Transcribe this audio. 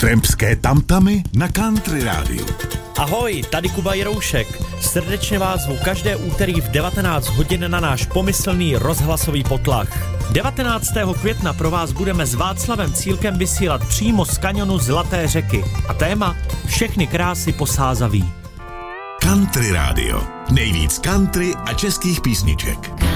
Trampské tamtamy na Country rádiu. Ahoj, tady Kuba Jiroušek. Srdečně vás zvu každé úterý v 19 hodin na náš pomyslný rozhlasový potlach. 19. května pro vás budeme s Václavem Cílkem vysílat přímo z kanionu Zlaté řeky. A téma Všechny krásy posázaví. Country rádio. Nejvíc country a českých písniček.